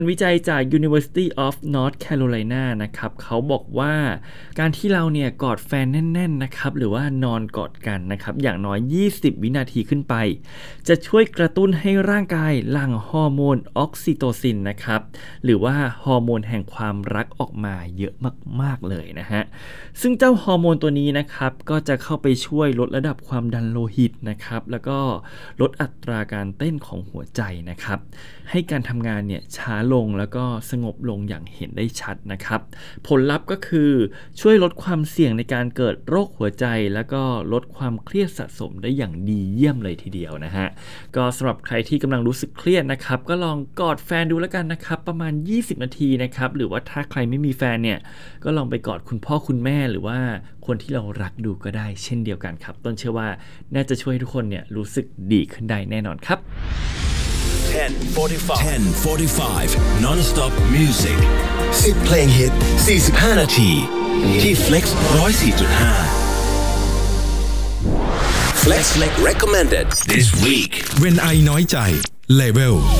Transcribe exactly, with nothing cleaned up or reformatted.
วิจัยจาก University of North Carolina นะครับเขาบอกว่าการที่เราเนี่ยกอดแฟนแน่นๆนะครับหรือว่านอนกอดกันนะครับอย่างน้อยยี่สิบวินาทีขึ้นไปจะช่วยกระตุ้นให้ร่างกายหลั่งฮอร์โมนออกซิโตซินนะครับหรือว่าฮอร์โมนแห่งความรักออกมาเยอะมากๆเลยนะฮะซึ่งเจ้าฮอร์โมนตัวนี้นะครับก็จะเข้าไปช่วยลดระดับความดันโลหิตนะครับแล้วก็ลดอัตราการเต้นของหัวใจนะครับให้การทำงานเนี่ยช้าลงแล้วก็สงบลงอย่างเห็นได้ชัดนะครับผลลัพธ์ก็คือช่วยลดความเสี่ยงในการเกิดโรคหัวใจแล้วก็ลดความเครียดสะสมได้อย่างดีเยี่ยมเลยทีเดียวนะฮะก็สำหรับใครที่กำลังรู้สึกเครียดนะครับก็ลองกอดแฟนดูแล้วกันนะครับประมาณยี่สิบนาทีนะครับหรือว่าถ้าใครไม่มีแฟนเนี่ยก็ลองไปกอดคุณพ่อคุณแม่หรือว่าคนที่เรารักดูก็ได้เช่นเดียวกันครับต้นเชื่อว่าน่าจะช่วยทุกคนเนี่ยรู้สึกดีขึ้นได้แน่นอนครับ ten forty-five ten forty-five non-stop music สิบเพลงฮิตสี่สิบห้านาทีที่ Flex หนึ่งศูนย์สี่จุดห้า Flex recommended this week เว้นไอน้อยใจ Level